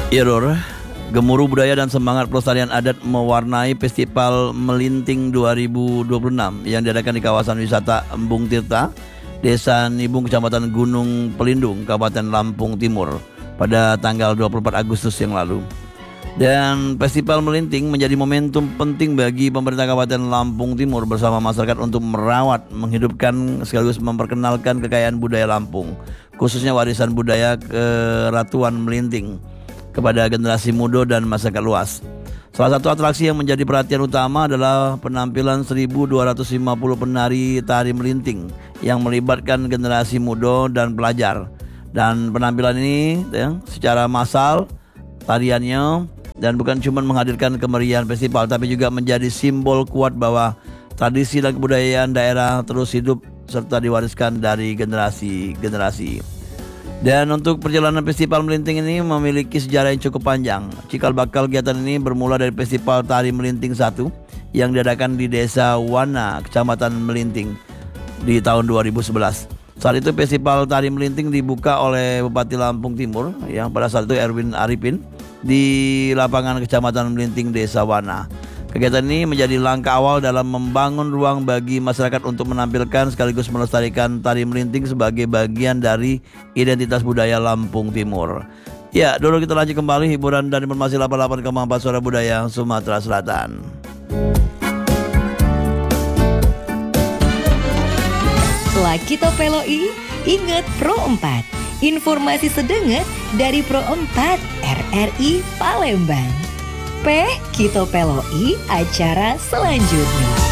Ya, Dor. Gemuruh budaya dan semangat pelestarian adat mewarnai Festival Melinting 2026 yang diadakan di kawasan wisata Embung Tirta, Desa Nibung, Kecamatan Gunung Pelindung, Kabupaten Lampung Timur pada tanggal 24 Agustus yang lalu. Dan Festival Melinting menjadi momentum penting bagi pemerintah Kabupaten Lampung Timur bersama masyarakat untuk merawat, menghidupkan sekaligus memperkenalkan kekayaan budaya Lampung, khususnya warisan budaya Keratuan Melinting kepada generasi muda dan masyarakat luas. Salah satu atraksi yang menjadi perhatian utama adalah penampilan 1.250 penari tari melinting yang melibatkan generasi muda dan pelajar. Dan penampilan ini secara massal tariannya dan bukan cuma menghadirkan kemeriahan festival, tapi juga menjadi simbol kuat bahwa tradisi dan kebudayaan daerah terus hidup serta diwariskan dari generasi-generasi. Dan untuk perjalanan Festival Melinting ini memiliki sejarah yang cukup panjang. Cikal bakal kegiatan ini bermula dari Festival Tari Melinting 1 yang diadakan di Desa Wana, Kecamatan Melinting di tahun 2011. Saat itu Festival Tari Melinting dibuka oleh Bupati Lampung Timur yang pada saat itu Erwin Arifin di lapangan Kecamatan Melinting Desa Wana. Kegiatan ini menjadi langkah awal dalam membangun ruang bagi masyarakat untuk menampilkan sekaligus melestarikan tari melinting sebagai bagian dari identitas budaya Lampung Timur. Ya, dulu kita lanjut kembali hiburan dan informasi 88,4 Suara Budaya Sumatera Selatan. Setelah kita peloi, ingat Pro 4. Informasi sedenget dari Pro 4 RRI Palembang. Kita peloi acara selanjutnya.